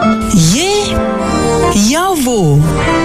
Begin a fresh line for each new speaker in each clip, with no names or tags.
ये या वो.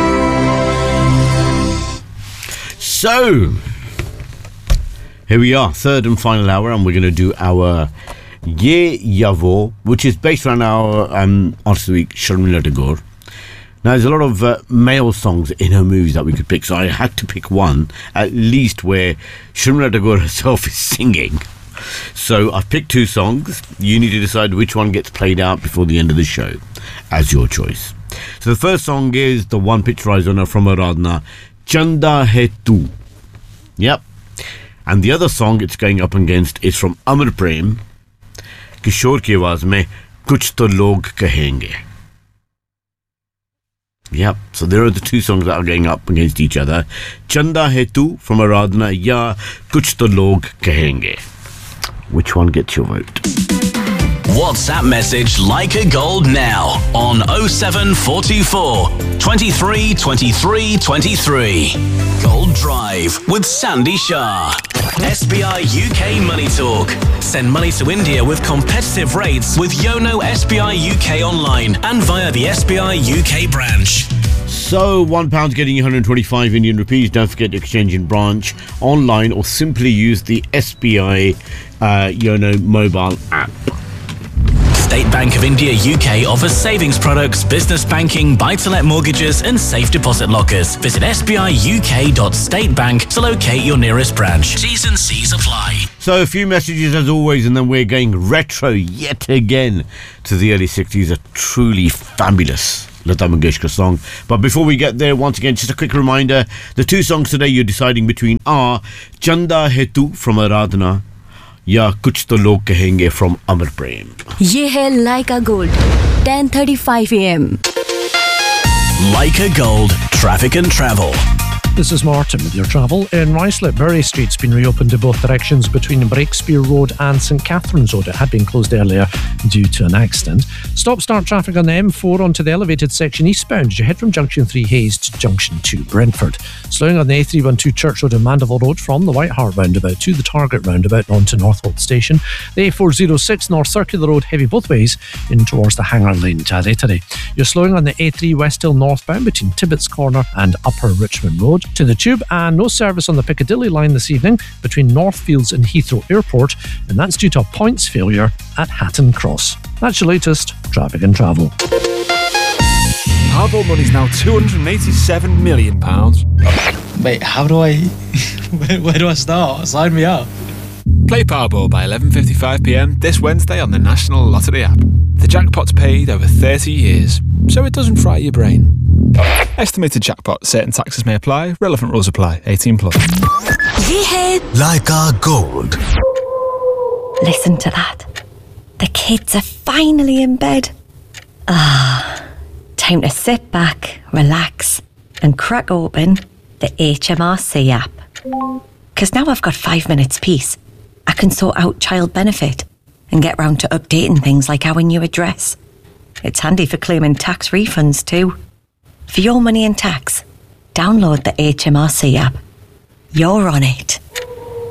So, here we are, third and final hour, and we're going to do our Ye Ya Wo, which is based around our Artist of the Week, Sharmila Tagore. Now, there's a lot of male songs in her movies that we could pick, so I had to pick one, at least where Sharmila Tagore herself is singing. So I've picked two songs. You need to decide which one gets played out before the end of the show, as your choice. So the first song is the one picturized on her from Aradhana, Chanda Hai Tu. Yep. And the other song it's going up against is from Amar Prem, Kishore ki awaaz mein, Kuch to log kahenge. Yep, so there are the two songs that are going up against each other. Chanda Hai Tu from Aradhana, ya Kuch to log kahenge. Which one gets your vote?
WhatsApp message Leica Gold now on 07424 23 23 23. Gold Drive with Sandy Shah. SBI UK Money Talk. Send money to India with competitive rates with Yono SBI UK online and via the SBI UK branch.
So £1 getting you 125 Indian rupees. Don't forget to exchange in branch, online, or simply use the SBI Yono mobile app.
State Bank of India UK offers savings products, business banking, buy-to-let mortgages and safe deposit lockers. Visit sbiuk.statebank to locate your nearest branch. T's and C's apply.
So a few messages as always, and then we're going retro yet again to the early 60s. A truly fabulous Lata Mangeshkar song. But before we get there, once again, just a quick reminder, the two songs today you're deciding between are Chanda Hai Tu from Aradhana, या कुछ तो लोग कहेंगे from Amar Prem.
ये है Leica Gold, 10:35 AM.
Leica Gold, traffic and travel.
This is Martin with your travel. In Ruislip, Bury Street's been reopened to both directions between Breakspear Road and St Catherine's Road. It had been closed earlier due to an accident. Stop-start traffic on the M4 onto the elevated section eastbound as you head from Junction 3 Hayes to Junction 2 Brentford. Slowing on the A312 Church Road and Mandeville Road from the White Hart roundabout to the Target roundabout and on to Northolt Station. The A406 North Circular Road heavy both ways in towards the Hanger Lane Tarretary. You're slowing on the A3 West Hill northbound between Tibbetts Corner and Upper Richmond Road to the Tube, and no service on the Piccadilly line this evening between Northfields and Heathrow Airport, and that's due to a points failure at Hatton Cross. That's your latest traffic and travel.
Powerball money's now £287 million.
Wait, how do I... where do I start? Sign me up.
Play Powerball by 11:55pm this Wednesday on the National Lottery app. The jackpot's paid over 30 years, so it doesn't fry your brain. Estimated jackpot. Certain taxes may apply. Relevant rules apply. 18+.
ये है
Leica Gold.
Listen to that. The kids are finally in bed. Time to sit back, relax, and crack open the HMRC app. Because now I've got 5 minutes peace. I can sort out child benefit and get round to updating things like our new address. It's handy for claiming tax refunds too. For your money and tax, download the HMRC app. You're on it.